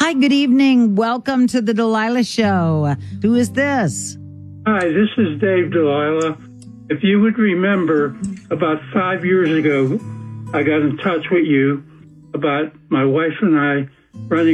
Hi, good evening. Welcome to the Delilah Show. Who is this? Hi, this is Dave Delilah. If you would remember, about 5 years ago, I got in touch with you about my wife and I running